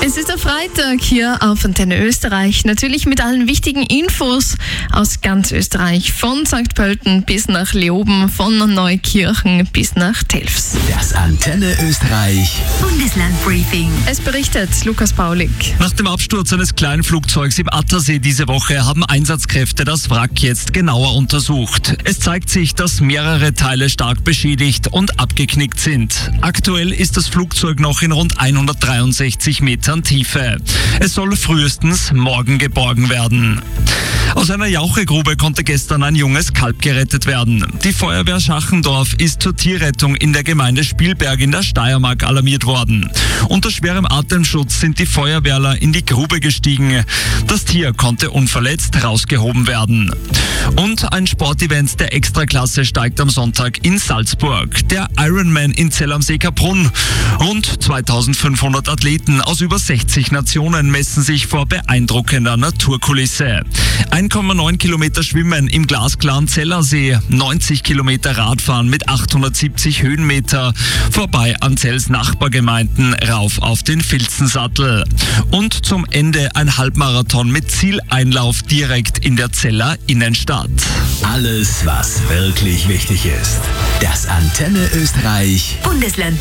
Es ist der Freitag hier auf Antenne Österreich. Natürlich mit allen wichtigen Infos aus ganz Österreich. Von St. Pölten bis nach Leoben, von Neukirchen bis nach Telfs. Das Antenne Österreich Bundeslandbriefing. Es berichtet Lukas Paulik. Nach dem Absturz eines kleinen Flugzeugs im Attersee diese Woche haben Einsatzkräfte das Wrack jetzt genauer untersucht. Es zeigt sich, dass mehrere Teile stark beschädigt und abgeknickt sind. Aktuell ist das Flugzeug noch in rund 163 Metern Tiefe. Es soll frühestens morgen geborgen werden. Aus einer Jauchegrube konnte gestern ein junges Kalb gerettet werden. Die Feuerwehr Schachendorf ist zur Tierrettung in der Gemeinde Spielberg in der Steiermark alarmiert worden. Unter schwerem Atemschutz sind die Feuerwehrler in die Grube gestiegen. Das Tier konnte unverletzt rausgehoben werden. Und ein Sportevent der Extraklasse steigt am Sonntag in Salzburg. Der Ironman in Zell am See Kaprun. Rund 2500 Athleten aus über 60 Nationen messen sich vor beeindruckender Naturkulisse. 1,9 Kilometer Schwimmen im glasklaren Zellersee, 90 Kilometer Radfahren mit 870 Höhenmeter, vorbei an Zells Nachbargemeinden rauf auf den Filzensattel. Und zum Ende ein Halbmarathon mit Zieleinlauf direkt in der Zeller Innenstadt. Alles, was wirklich wichtig ist. Das Antenne Österreich Bundesland